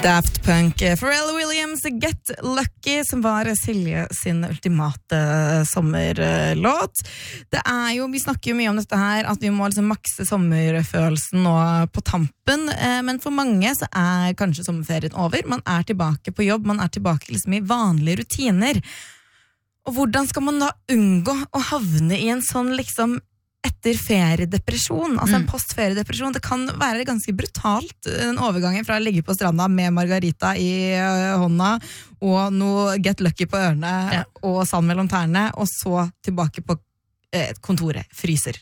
Daft Punk, Pharrell Williams, Get Lucky, som var Silje sin ultimate sommerlåt. Det jo, vi snakker jo mye om dette her, at vi må liksom makse sommerfølelsen nå på tampen, men for mange så kanskje sommerferien over. Man tilbake på jobb, man tilbake liksom i vanlige rutiner. Og hvordan skal man da unngå å havne i en sånn liksom etter feriedepresjon, altså en postferiedepresjon? Det kan være ganske brutalt, den overgangen fra å ligge på stranda med margarita i hånda, og noe Get Lucky på ørene, og sand mellom tærne, og så tilbake på kontoret, fryser.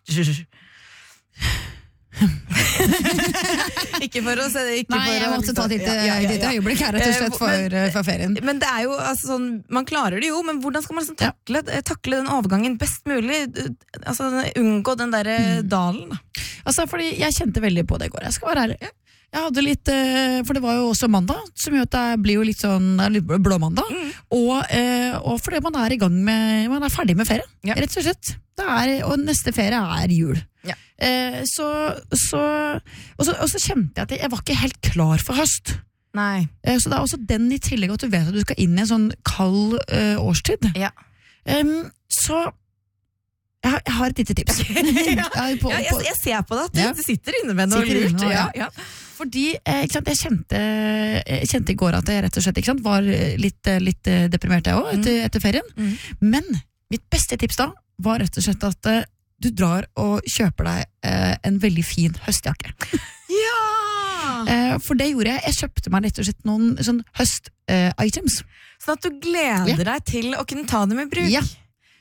Ikke for å se det, Nei, jeg måtte ta ditt øyeblikk her, rett og slett, for ferien. Men det jo altså, sånn, man klarer det jo, men hvordan skal man liksom takle den overgangen best mulig? Altså, unngå den der dalen? Altså, fordi jeg kjente veldig på det i går, jeg skal være ærlig. Jeg hadde litt, for det var jo også mandag, som gjør at det blir jo litt sånn litt blåmandag, og fordi man i gang med, man ferdig med ferie, rett og slett. Og neste ferie jul. Ja. Og så kjente jeg at jeg var ikke helt klar for høst. Nei. Så det også den i tillegg at du vet at du skal inn i en sånn kald årstid. Ja. Så jeg har et lite tips. Jeg ser på det at du sitter inne med noe lurt. Ja. Fordi ikke sant, jeg kjente i går at jeg rett og slett ikke sant, var litt deprimert jeg også, etter ferien. Men mitt beste tips da var rett og slett at du drar og kjøper deg en veldig fin høstjakke. Ja! For det gjorde jeg. Jeg kjøpte meg rett og slett noen sånn høst-items. Sånn at du gleder deg til å kunne ta dem i bruk. Ja.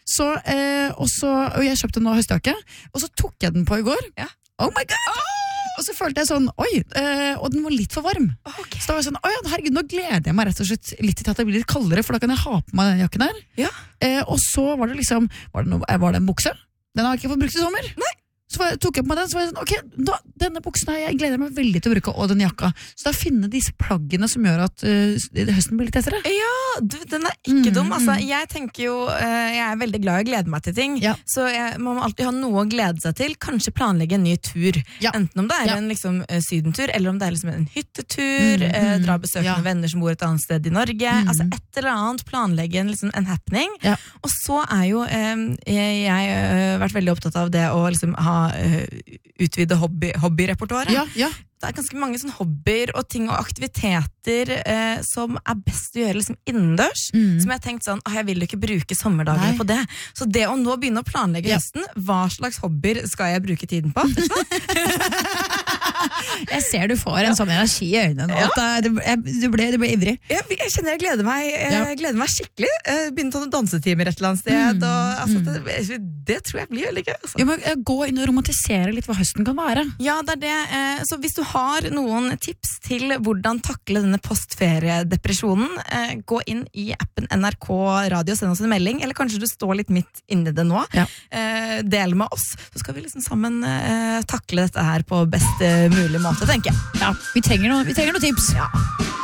Og jeg kjøpte noen høstjakke, og så tok jeg den på i går. Ja. Oh my god! Og så følte jeg sånn, og den var litt for varm. Okay. Så da var jeg sånn, herregud, nå gleder jeg meg rett og slett litt til at det blir litt kaldere, for da kan jeg ha på meg den jakken her. Ja. Og så var det liksom, var det en bukse? Den har jeg ikke fått brukt i sommer. Nei. Så tok jeg på meg den, så var jeg sånn, ok, denne buksen her, jeg gleder meg veldig til å bruke, og den jakka. Så da finne disse plaggene som gjør at høsten blir litt etter det. Ja, den ikke dum. Altså, jeg tenker jo, jeg veldig glad i å glede meg til ting, så man må alltid ha noe å glede seg til. Kanskje planlegge en ny tur. Ja. Enten om det en liksom, sydentur, eller om det liksom en hyttetur, dra besøk med venner som bor et annet sted i Norge. Altså et eller annet, planlegge liksom, en happening. Ja. Og så jo jeg vært veldig opptatt av det å liksom ha utvide hobbyrepertoaret. Ja. Det ganske mange sånne hobbyer og ting og aktiviteter som best å gjøre liksom innendørs, som jeg tenkte sånn, jeg vil jo ikke bruke sommerdagene på det. Så det å nå begynne å planlegge høsten, hva slags hobbyer skal jeg bruke tiden på? Jeg ser du får en sånn energi i øynene nå, at du ble ivrig. Jeg kjenner jeg gleder meg skikkelig. Begynne å ta noen dansetimer et eller annet sted, og altså, det tror jeg blir veldig gøy. Altså. Gå inn og romantisere litt hva høsten kan være. Ja, det det. Så hvis du har noen tips til hvordan takle denne postferiedepresjonen, gå inn i appen NRK Radio, send oss en melding, eller kanskje du står litt midt inni det nå. Ja. Del med oss, så skal vi liksom sammen takle dette her på best mulig måte, tenker jeg. Ja, vi trenger noen tips. Ja.